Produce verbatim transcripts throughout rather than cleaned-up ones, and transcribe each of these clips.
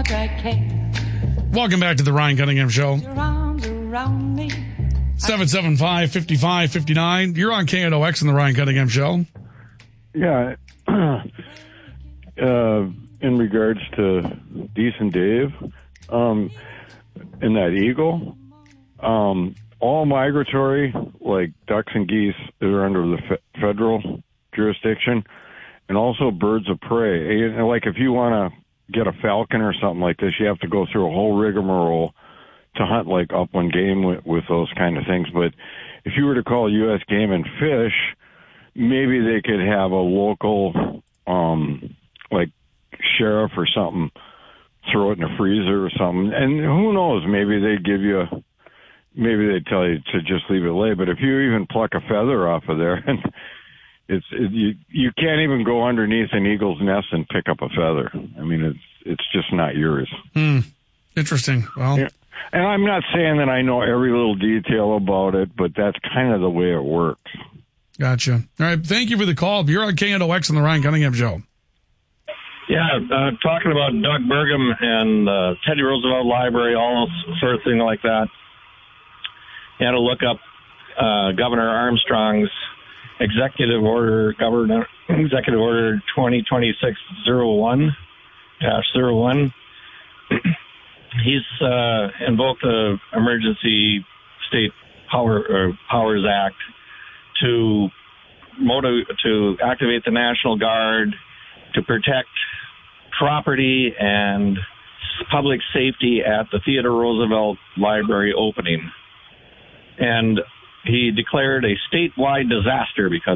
much I care. Welcome back to the Ryan Cunningham Show. Your arms around me. seven seven five, five five five nine. You're on K N O X in the Ryan Cunningham Show. Yeah. uh, in regards to Decent Dave, um, and that eagle, um, all migratory, like ducks and geese, are under the fe- federal jurisdiction, and also birds of prey. And, like if you want to get a falcon or something like this, you have to go through a whole rigmarole to hunt like upland game with, with those kind of things. But if you were to call U S Game and Fish, maybe they could have a local, um, like sheriff or something, throw it in a freezer or something. And who knows, maybe they'd give you, a, maybe they'd tell you to just leave it lay. But if you even pluck a feather off of there, and it's it, you you can't even go underneath an eagle's nest and pick up a feather. I mean, it's it's just not yours. Hmm. Interesting. Well. Yeah. And I'm not saying that I know every little detail about it, but that's kind of the way it works. Gotcha. All right. Thank you for the call. You're on K N O X on the Ryan Cunningham Show. Yeah, uh, talking about Doug Burgum and uh, Teddy Roosevelt Library, all sort of thing like that. You had to look up uh, Governor Armstrong's executive order, Governor Executive Order twenty twenty-six oh one dash oh one. He's uh, invoked the Emergency State Power or Powers Act to motiv- to activate the National Guard to protect property and public safety at the Theodore Roosevelt Library opening. And he declared a statewide disaster because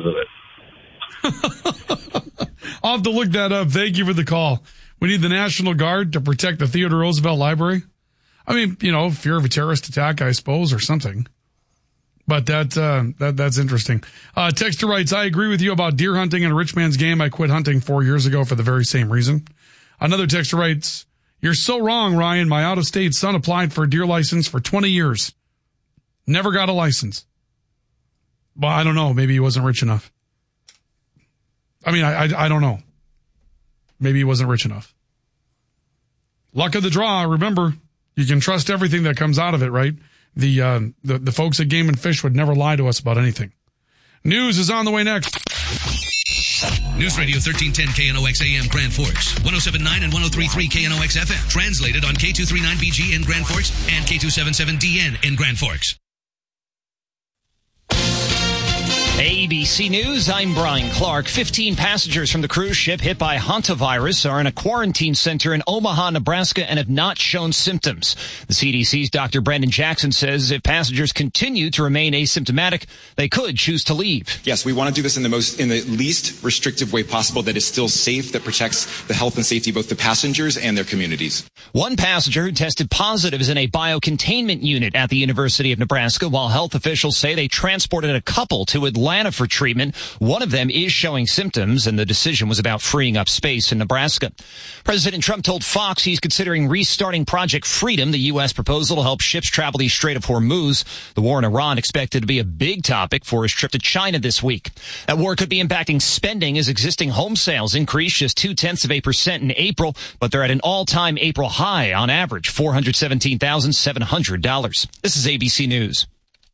of it. I'll have to look that up. Thank you for the call. We need the National Guard to protect the Theodore Roosevelt Library. I mean, you know, fear of a terrorist attack, I suppose, or something. But that, uh, that, that's interesting. Uh, Texter writes, I agree with you about deer hunting and a rich man's game. I quit hunting four years ago for the very same reason. Another texter writes, you're so wrong, Ryan. My out-of-state son applied for a deer license for twenty years. Never got a license. Well, I don't know. Maybe he wasn't rich enough. I mean, I, I, I don't know. Maybe he wasn't rich enough. Luck of the draw. Remember, you can trust everything that comes out of it, right? The, uh, the, the folks at Game and Fish would never lie to us about anything. News is on the way next. News Radio thirteen ten K N O X A M Grand Forks, one oh seven point nine and one oh three point three K N O X F M. Translated on K two thirty-nine B G in Grand Forks and K two seventy-seven D N in Grand Forks. A B C News, I'm Brian Clark. fifteen passengers from the cruise ship hit by hantavirus are in a quarantine center in Omaha, Nebraska, and have not shown symptoms. The C D C's Doctor Brendan Jackson says if passengers continue to remain asymptomatic, they could choose to leave. Yes, we want to do this in the most, in the least restrictive way possible that is still safe, that protects the health and safety of both the passengers and their communities. One passenger who tested positive is in a biocontainment unit at the University of Nebraska, while health officials say they transported a couple to Atlanta Atlanta for treatment. One of them is showing symptoms, and the decision was about freeing up space in Nebraska. President Trump told Fox he's considering restarting Project Freedom, the U S proposal to help ships travel the Strait of Hormuz. The war in Iran expected to be a big topic for his trip to China this week. That war could be impacting spending as existing home sales increased just two-tenths of a percent in April, but they're at an all-time April high on average, four hundred seventeen thousand seven hundred dollars. This is A B C News.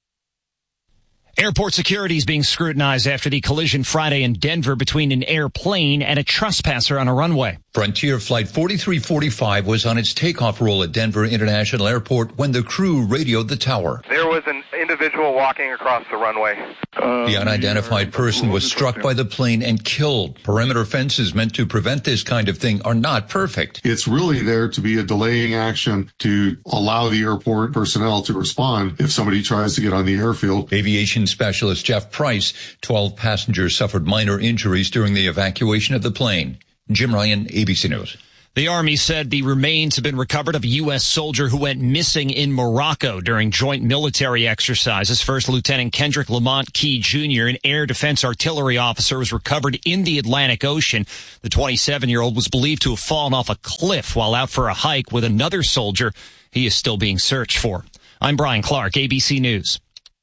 Airport security is being scrutinized after the collision Friday in Denver between an airplane and a trespasser on a runway. Frontier Flight forty-three forty-five was on its takeoff roll at Denver International Airport when the crew radioed the tower. There was an individual walking across the runway. Uh, the unidentified person was struck by the plane and killed. Perimeter fences meant to prevent this kind of thing are not perfect. It's really there to be a delaying action to allow the airport personnel to respond if somebody tries to get on the airfield. Aviation specialist Jeff Price, twelve passengers suffered minor injuries during the evacuation of the plane. Jim Ryan, A B C News. The Army said the remains have been recovered of a U S soldier who went missing in Morocco during joint military exercises. First Lieutenant Kendrick Lamont Key Junior, an air defense artillery officer, was recovered in the Atlantic Ocean. The twenty-seven-year-old was believed to have fallen off a cliff while out for a hike with another soldier. He is still being searched for. I'm Brian Clark, A B C News.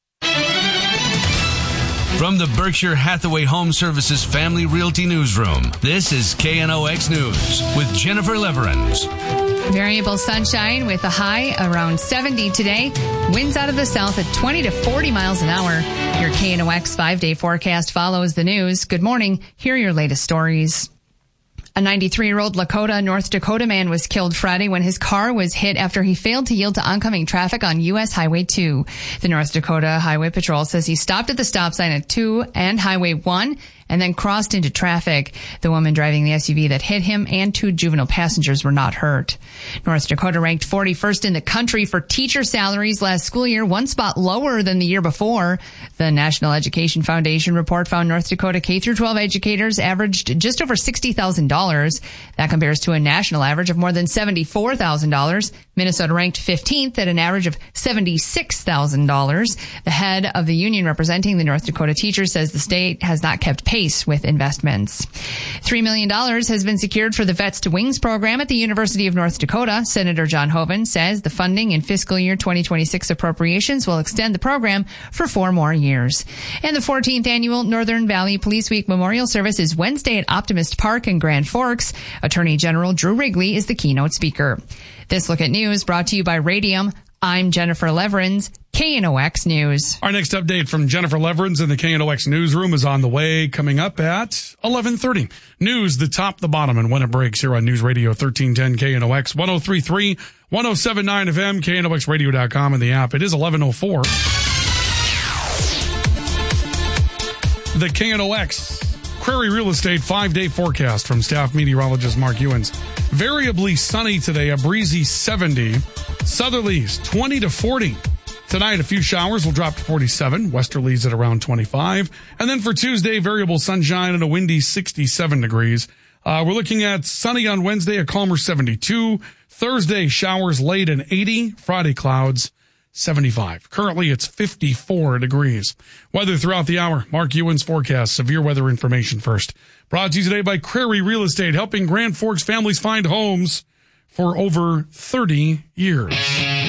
From the Berkshire Hathaway Home Services Family Realty Newsroom, this is K N O X News with Jennifer Leverins. Variable sunshine with a high around seventy today. Winds out of the south at twenty to forty miles an hour. Your K N O X five-day forecast follows the news. Good morning. Here are your latest stories. A ninety-three-year-old Lakota, North Dakota man was killed Friday when his car was hit after he failed to yield to oncoming traffic on U S Highway two. The North Dakota Highway Patrol says he stopped at the stop sign at two and Highway one and then crossed into traffic. The woman driving the S U V that hit him and two juvenile passengers were not hurt. North Dakota ranked forty-first in the country for teacher salaries last school year, one spot lower than the year before. The National Education Foundation report found North Dakota K through twelve educators averaged just over sixty thousand dollars. That compares to a national average of more than seventy-four thousand dollars. Minnesota ranked fifteenth at an average of seventy-six thousand dollars. The head of the union representing the North Dakota teachers says the state has not kept pace with investments. Three million dollars has been secured for the Vets to Wings program at the University of North Dakota. Senator John Hoeven says the funding in fiscal year twenty twenty-six appropriations will extend the program for four more years. And the fourteenth annual Northern Valley Police Week Memorial Service is Wednesday at Optimist Park in Grand Forks. Attorney General Drew Wrigley is the keynote speaker. This Look at News brought to you by Radium. I'm Jennifer Leverins, K N O X News. Our next update from Jennifer Leverins in the K N O X newsroom is on the way, coming up at eleven thirty. News, the top, the bottom, and when it breaks here on News Radio thirteen ten K N O X, one oh three point three, one oh seven point nine F M, K N O X radio dot com, and the app. It is eleven oh four. The K N O X Prairie Real Estate five-day forecast from staff meteorologist Mark Ewens. Variably sunny today, a breezy seventy. Southerlies twenty to forty. Tonight, a few showers will drop to forty-seven. Westerlies at around twenty-five. And then for Tuesday, variable sunshine and a windy sixty-seven degrees. Uh, we're looking at sunny on Wednesday, a calmer seventy-two. Thursday, showers late and eighty. Friday, clouds seventy-five. Currently, it's fifty-four degrees. Weather throughout the hour. Mark Ewens forecast. Severe weather information first. Brought to you today by Prairie Real Estate, helping Grand Forks families find homes for over thirty years.